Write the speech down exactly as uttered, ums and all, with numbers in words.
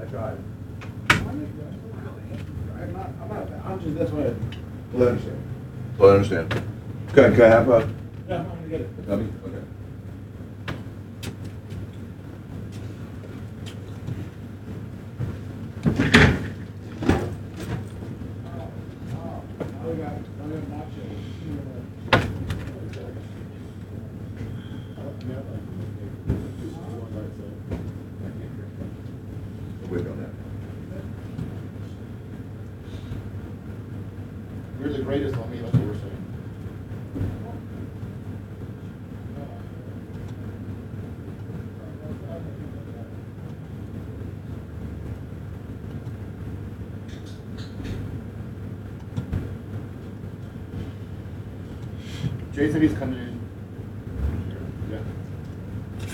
drive. I'm not, I'm not, I'm just, that's why I, well, I understand. Well, I understand. Can, can I have a, Yeah, I'm gonna get it. a copy? Okay. I got, I got nachos. Wait on that. We're the greatest on me, that's what we're saying. Jay said he's coming in